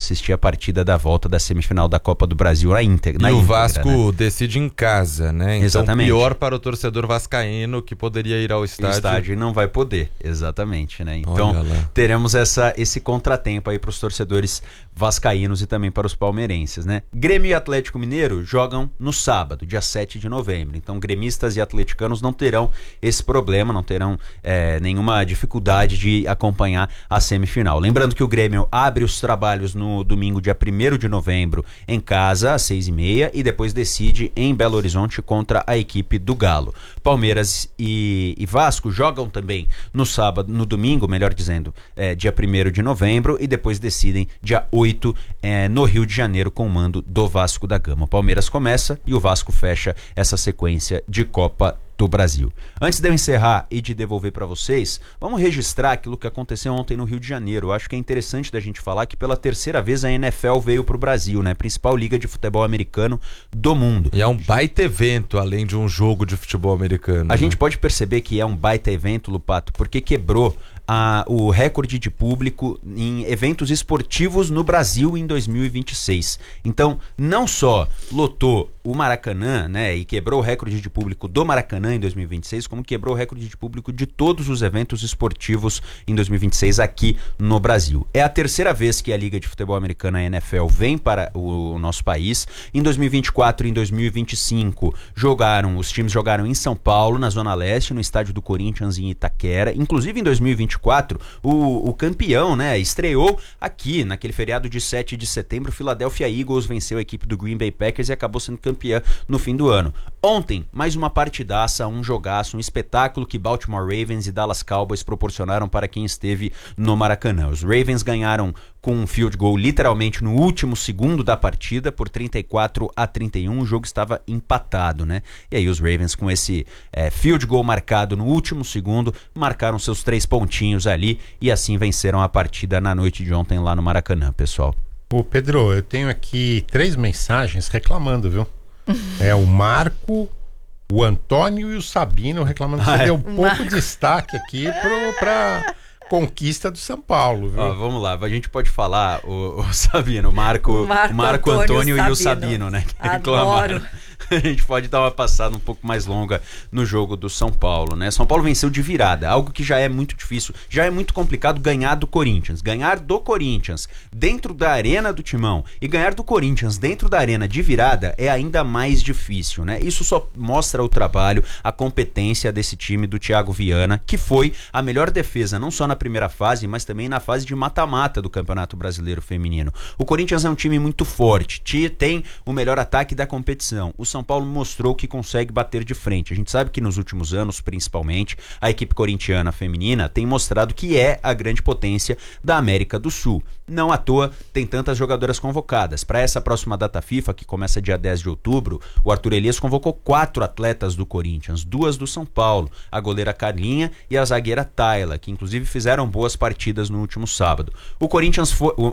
assistir a partida da volta da semifinal da Copa do Brasil na íntegra. E o Vasco decide em casa, né? Então, exatamente. Pior para o torcedor vascaíno que poderia ir ao estádio. O estádio não vai poder, exatamente, né? Então teremos esse contratempo aí para os torcedores vascaínos e também para os palmeirenses, né? Grêmio e Atlético Mineiro jogam no sábado, dia 7 de novembro. Então gremistas e atleticanos não terão esse problema, não terão nenhuma dificuldade de acompanhar a semifinal. Lembrando que o Grêmio abre os trabalhos no domingo, dia 1º de novembro, em casa, às 6h30, e depois decide em Belo Horizonte contra a equipe do Galo. Palmeiras e Vasco jogam também no sábado, no domingo, melhor dizendo, dia 1º de novembro, e depois decidem dia 8 no Rio de Janeiro com o mando do Vasco da Gama. O Palmeiras começa e o Vasco fecha essa sequência de Copa do Brasil. Antes de eu encerrar e de devolver para vocês, vamos registrar aquilo que aconteceu ontem no Rio de Janeiro. Eu acho que é interessante da gente falar que pela terceira vez a NFL veio para o Brasil, né? Principal liga de futebol americano do mundo. E é um baita evento, além de um jogo de futebol americano. A gente pode perceber que é um baita evento, Lupato, porque quebrou o recorde de público em eventos esportivos no Brasil em 2026. Então, não só lotou o Maracanã, né, e quebrou o recorde de público do Maracanã em 2026, como quebrou o recorde de público de todos os eventos esportivos em 2026 aqui no Brasil. É a terceira vez que a Liga de Futebol Americana, a NFL, vem para o nosso país. Em 2024 e em 2025, os times jogaram em São Paulo, na Zona Leste, no estádio do Corinthians em Itaquera. Inclusive em 2024, o campeão, né, estreou aqui, naquele feriado de 7 de setembro. Philadelphia Eagles venceu a equipe do Green Bay Packers e acabou sendo campeã no fim do ano. Ontem, mais uma partidaça, um jogaço, um espetáculo que Baltimore Ravens e Dallas Cowboys proporcionaram para quem esteve no Maracanã. Os Ravens ganharam com um field goal literalmente no último segundo da partida por 34-31. O jogo estava empatado, né? E aí os Ravens, com esse field goal marcado no último segundo, marcaram seus 3 pontinhos ali e assim venceram a partida na noite de ontem lá no Maracanã, pessoal. Ô Pedro, eu tenho aqui 3 mensagens reclamando, viu? O Marco, o Antônio e o Sabino reclamando que você deu pouco destaque aqui pra conquista do São Paulo, viu? Vamos lá, a gente pode falar o Sabino, o Marco Antônio e o Sabino, né? Que reclamaram. A gente pode dar uma passada um pouco mais longa no jogo do São Paulo, né? São Paulo venceu de virada, algo que já é muito difícil, já é muito complicado ganhar do Corinthians. Ganhar do Corinthians dentro da arena do Timão e ganhar do Corinthians dentro da arena de virada é ainda mais difícil, né? Isso só mostra o trabalho, a competência desse time do Thiago Viana, que foi a melhor defesa, não só na primeira fase, mas também na fase de mata-mata do Campeonato Brasileiro Feminino. O Corinthians é um time muito forte, tem o melhor ataque da competição. O São Paulo mostrou que consegue bater de frente. A gente sabe que nos últimos anos, principalmente, a equipe corintiana feminina tem mostrado que é a grande potência da América do Sul. Não à toa tem tantas jogadoras convocadas. Para essa próxima data FIFA, que começa dia 10 de outubro, o Arthur Elias convocou 4 atletas do Corinthians, 2 do São Paulo, a goleira Carlinha e a zagueira Tayla, que inclusive fizeram boas partidas no último sábado. O Corinthians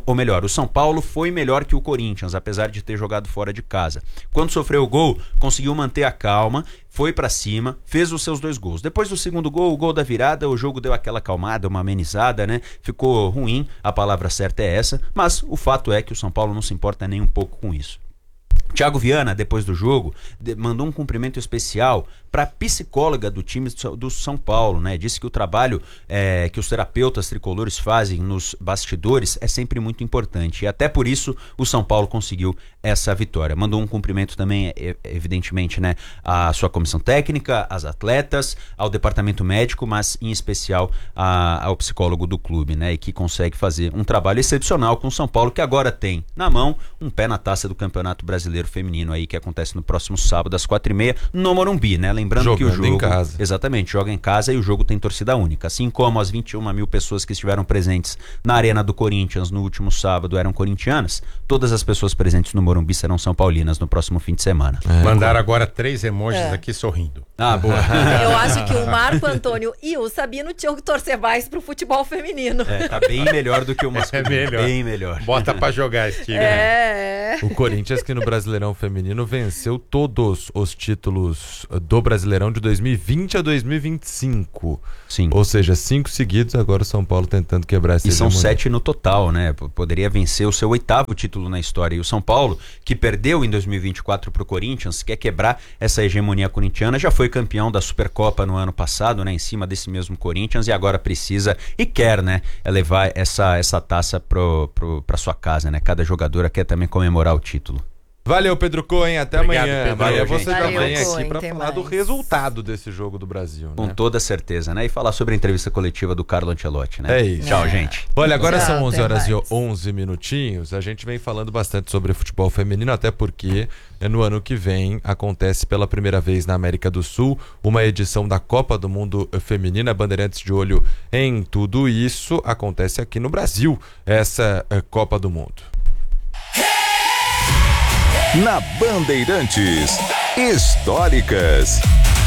o São Paulo foi melhor que o Corinthians, apesar de ter jogado fora de casa. Quando sofreu o gol, conseguiu manter a calma, foi pra cima, fez os seus 2 gols. Depois do segundo gol, o gol da virada, o jogo deu aquela acalmada, uma amenizada, né? Ficou ruim, a palavra certa é essa, mas o fato é que o São Paulo não se importa nem um pouco com isso. Thiago Viana, depois do jogo, mandou um cumprimento especial para a psicóloga do time do São Paulo, né? Disse que o trabalho que os terapeutas tricolores fazem nos bastidores é sempre muito importante, e até por isso o São Paulo conseguiu essa vitória. Mandou um cumprimento também, evidentemente, né, à sua comissão técnica, às atletas, ao departamento médico, mas em especial ao psicólogo do clube, né? E que consegue fazer um trabalho excepcional com o São Paulo, que agora tem na mão um pé na taça do Campeonato Brasileiro Feminino aí, que acontece no próximo sábado às 4h30 no Morumbi, né? Lembrando jogando que o jogo... em casa. Exatamente, joga em casa e o jogo tem torcida única. Assim como as 21 mil pessoas que estiveram presentes na Arena do Corinthians no último sábado eram corintianas, todas as pessoas presentes no Morumbi serão são paulinas no próximo fim de semana. Mandaram agora 3 emojis aqui sorrindo. Boa. Eu acho que o Marco Antônio e o Sabino tinham que torcer mais pro futebol feminino. Tá bem melhor do que o masculino. Melhor. Bem melhor. Bota pra jogar esse time. O Corinthians, que no Brasileirão Feminino venceu todos os títulos do Brasileirão de 2020 a 2025. Sim. Ou seja, 5 seguidos, agora o São Paulo tentando quebrar essa hegemonia. E são 7 no total, né? Poderia vencer o seu 8º título na história. E o São Paulo, que perdeu em 2024 pro Corinthians, quer quebrar essa hegemonia corintiana, já foi campeão da Supercopa no ano passado, né? Em cima desse mesmo Corinthians, e agora precisa e quer, né? Levar essa taça pra sua casa, né? Cada jogadora quer também comemorar o título. Valeu, Pedro Cohen. Até amanhã. Pedro. Valeu, você Valeu, também Cohen, aqui para falar do resultado desse jogo do Brasil. Com toda certeza, né? E falar sobre a entrevista coletiva do Carlo Ancelotti, né? É isso. Tchau, gente. Olha, agora Tchau, são 11 horas mais. e 11 minutinhos. A gente vem falando bastante sobre futebol feminino, até porque no ano que vem acontece pela primeira vez na América do Sul uma edição da Copa do Mundo Feminina. Bandeirantes de olho em tudo isso. Acontece aqui no Brasil, essa Copa do Mundo. Na Bandeirantes, históricas.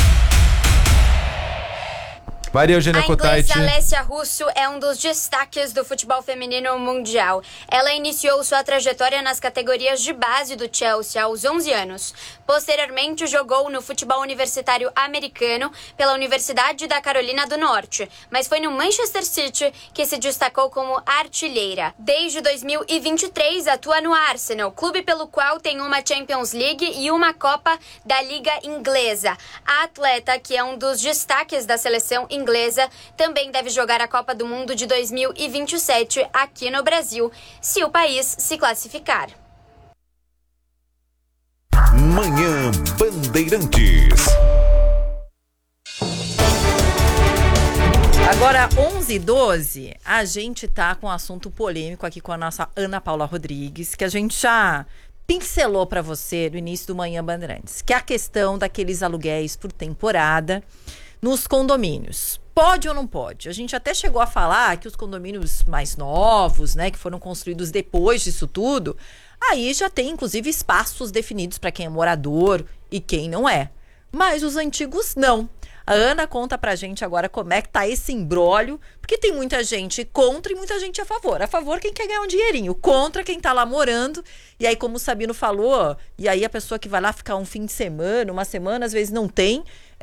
Maria Eugênia Cotaiti. A inglesa Alessia Russo é um dos destaques do futebol feminino mundial. Ela iniciou sua trajetória nas categorias de base do Chelsea aos 11 anos. Posteriormente, jogou no futebol universitário americano pela Universidade da Carolina do Norte, mas foi no Manchester City que se destacou como artilheira. Desde 2023, atua no Arsenal, clube pelo qual tem uma Champions League e uma Copa da Liga Inglesa. A atleta, que é um dos destaques da seleção inglesa, também deve jogar a Copa do Mundo de 2027 aqui no Brasil, se o país se classificar. Manhã Bandeirantes. Agora, 11h12, a gente tá com um assunto polêmico aqui com a nossa Ana Paula Rodrigues, que a gente já pincelou para você no início do Manhã Bandeirantes, que é a questão daqueles aluguéis por temporada nos condomínios. Pode ou não pode? A gente até chegou a falar que os condomínios mais novos, né, que foram construídos depois disso tudo, aí já tem, inclusive, espaços definidos para quem é morador e quem não é. Mas os antigos, não. A Ana conta pra gente agora como é que tá esse imbróglio, porque tem muita gente contra e muita gente a favor. A favor quem quer ganhar um dinheirinho, contra quem tá lá morando. E aí, como o Sabino falou, e aí a pessoa que vai lá ficar um fim de semana, uma semana, às vezes não tem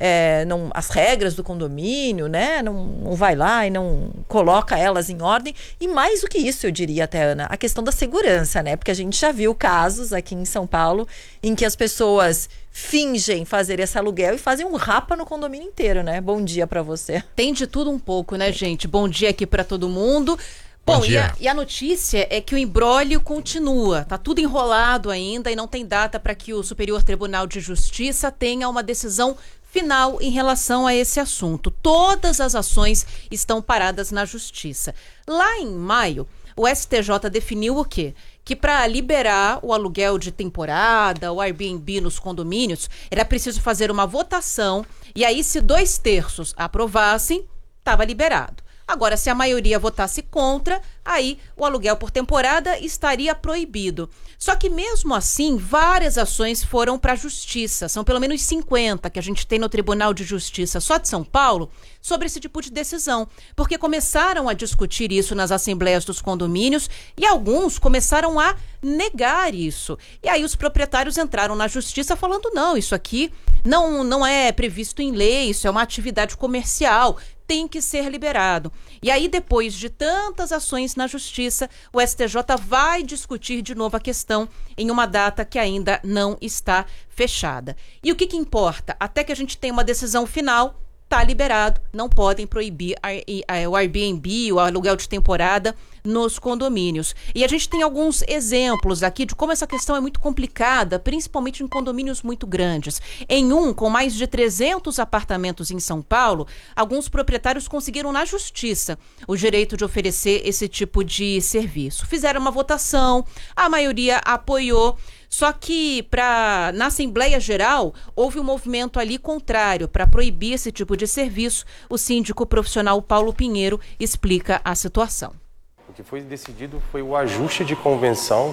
as regras do condomínio, né? Não vai lá e não coloca elas em ordem. E mais do que isso, eu diria até, Ana, a questão da segurança, né? Porque a gente já viu casos aqui em São Paulo em que as pessoas fingem fazer esse aluguel e fazem um rapa no condomínio inteiro, né? Bom dia pra você. Tem de tudo um pouco, né, gente? Bom dia aqui pra todo mundo. Bom, e a notícia é que o imbróglio continua. Tá tudo enrolado ainda e não tem data para que o Superior Tribunal de Justiça tenha uma decisão final em relação a esse assunto. Todas as ações estão paradas na Justiça. Lá em maio, o STJ definiu o quê? Que para liberar o aluguel de temporada, o Airbnb nos condomínios, era preciso fazer uma votação e aí se 2/3 aprovassem, estava liberado. Agora, se a maioria votasse contra, aí o aluguel por temporada estaria proibido. Só que mesmo assim, várias ações foram para a Justiça. São pelo menos 50 que a gente tem no Tribunal de Justiça só de São Paulo sobre esse tipo de decisão. Porque começaram a discutir isso nas assembleias dos condomínios e alguns começaram a negar isso. E aí os proprietários entraram na Justiça falando, não, isso aqui não é previsto em lei, isso é uma atividade comercial, tem que ser liberado. E aí, depois de tantas ações na Justiça, o STJ vai discutir de novo a questão em uma data que ainda não está fechada. E o que importa? Até que a gente tenha uma decisão final, está liberado, não podem proibir o Airbnb, o aluguel de temporada nos condomínios. E a gente tem alguns exemplos aqui de como essa questão é muito complicada, principalmente em condomínios muito grandes. Em com mais de 300 apartamentos em São Paulo, alguns proprietários conseguiram na Justiça o direito de oferecer esse tipo de serviço. Fizeram uma votação, a maioria apoiou. Só que na Assembleia Geral houve um movimento ali contrário para proibir esse tipo de serviço. O síndico profissional Paulo Pinheiro explica a situação. O que foi decidido foi o ajuste de convenção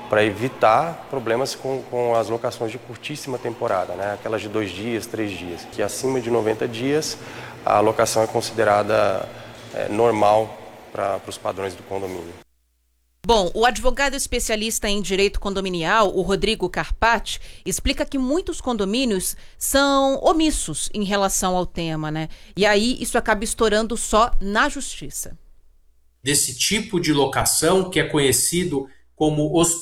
para evitar problemas com as locações de curtíssima temporada, né? Aquelas de 2 dias, 3 dias, que acima de 90 dias a locação é considerada normal para os padrões do condomínio. Bom, o advogado especialista em direito condominial, o Rodrigo Carpati, explica que muitos condomínios são omissos em relação ao tema, né? E aí isso acaba estourando só na justiça. Desse tipo de locação que é conhecido como os